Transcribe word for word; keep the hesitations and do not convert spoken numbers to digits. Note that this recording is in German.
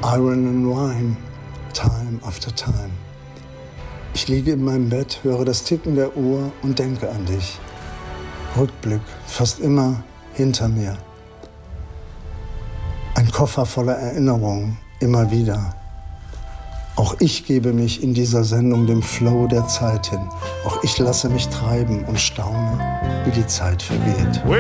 Iron and Wine, time after time. Ich liege in meinem Bett, höre das Ticken der Uhr und denke an dich. Rückblick, fast immer hinter mir. Ein Koffer voller Erinnerungen, immer wieder. Auch ich gebe mich in dieser Sendung dem Flow der Zeit hin. Auch ich lasse mich treiben und staune, wie die Zeit vergeht.